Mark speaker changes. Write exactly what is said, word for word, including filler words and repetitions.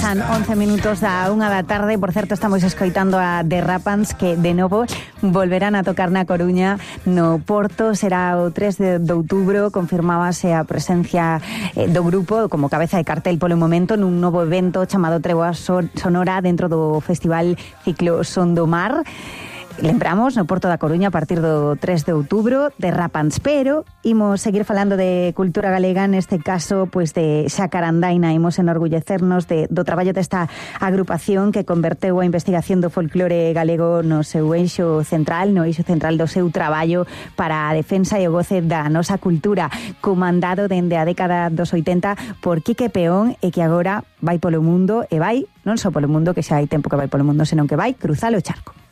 Speaker 1: Pasan once minutos da unha da tarde. Por certo, estamos escoitando a The Rapans, que de novo volverán a tocar na Coruña, no Porto. Será o tres de outubro. Confirmábase a presencia eh, do grupo como cabeza de cartel polo momento nun novo evento chamado Treboa Sonora dentro do Festival Ciclo Son do Mar. Lembramos, no Porto da Coruña a partir do tres de outubro, de Rapans, pero imos seguir falando de cultura galega, neste caso, pois de Xacarandaina. Imos enorgullecernos de, do traballo desta agrupación que converteu a investigación do folclore galego no seu eixo central, no eixo central do seu traballo para a defensa e o goce da nosa cultura, comandado dende a década dos oitenta por Quique Peón, e que agora vai polo mundo, e vai non só polo mundo, que xa hai tempo que vai polo mundo, senón que vai cruzar o charco.